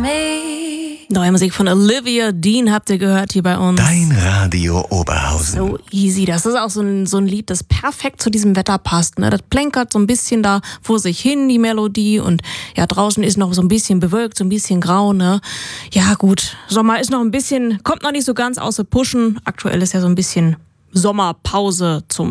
Neue Musik von Olivia Dean habt ihr gehört hier bei uns. Dein Radio Oberhausen. So easy. Das ist auch so ein Lied, das perfekt zu diesem Wetter passt. Ne? Das plänkert so ein bisschen da vor sich hin, die Melodie. Und ja, draußen ist noch so ein bisschen bewölkt, so ein bisschen grau. Ne? Ja gut, Sommer ist noch ein bisschen, kommt noch nicht so ganz außer Puschen. Aktuell ist ja so ein bisschen Sommerpause zum